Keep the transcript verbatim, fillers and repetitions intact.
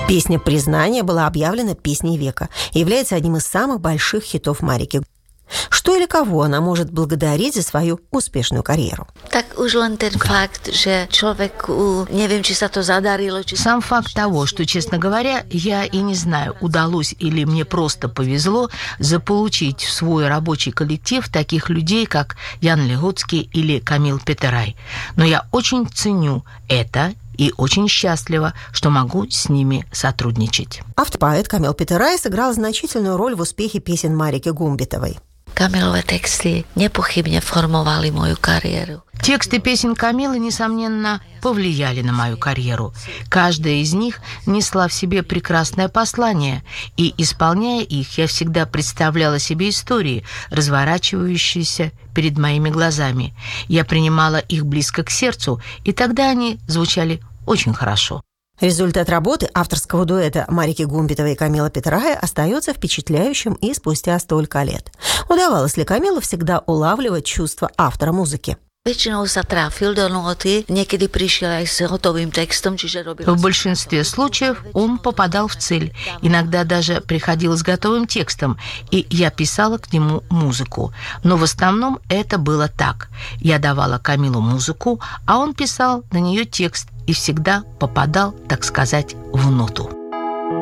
Песня «Признание» была объявлена песней века и является одним из самых больших хитов Марики. Что или кого она может благодарить за свою успешную карьеру? Так уж len ten факт, že človeku, neviem, či sa to zadarilo, či... Сам факт того, что, честно говоря, я и не знаю, удалось или мне просто повезло заполучить в свой рабочий коллектив таких людей, как Ян Легоцкий или Камил Петерай. Но я очень ценю это и очень счастлива, что могу с ними сотрудничать. Автор-поэт Камил Петерай сыграл значительную роль в успехе песен Марики Гумбитовой. Камилové texty nepochybne formovali мою карьеру. Тексты песен Камилы, несомненно, повлияли на мою карьеру. Каждая из них несла в себе прекрасное послание, и, исполняя их, я всегда представляла себе истории, разворачивающиеся перед моими глазами. Я принимала их близко к сердцу, и тогда они звучали очень хорошо. Результат работы авторского дуэта Марики Гумбитовой и Камила Петерая остается впечатляющим и спустя столько лет. Удавалось ли Камилу всегда улавливать чувства автора музыки? Väčšinou sa trafil do noty, niekedy prišiel aj s hotovým textom, čiže robil... В большинстве случаев он попадал в цель, иногда даже приходил с готовым текстом, и я писала к нему музыку. Но в основном это было так. Я давала Камилу музыку, а он писал на нее текст и всегда попадал, так сказать, в ноту.